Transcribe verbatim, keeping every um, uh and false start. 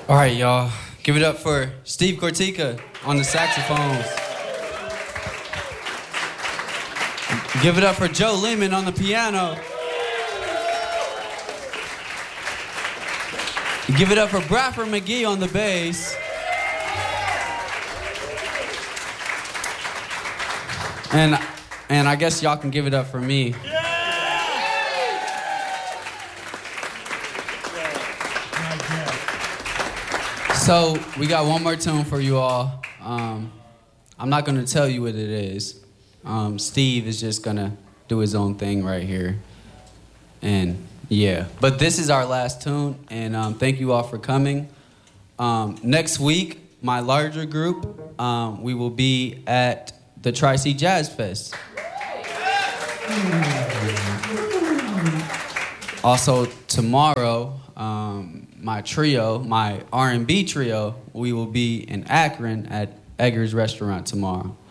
All right, y'all. Give it up for Steve Cortica on the saxophones. Give it up for Joe Lehman on the piano. Give it up for Bradford McGee on the bass. And and I guess y'all can give it up for me. So we got one more tune for you all. Um, I'm not gonna tell you what it is. Um, Steve is just gonna do his own thing right here. And yeah, but this is our last tune, and um, thank you all for coming. Um, next week, my larger group, um, we will be at the Tri-C Jazz Fest. Also tomorrow, um, my trio, my R and B trio, we will be in Akron at Edgar's Restaurant tomorrow.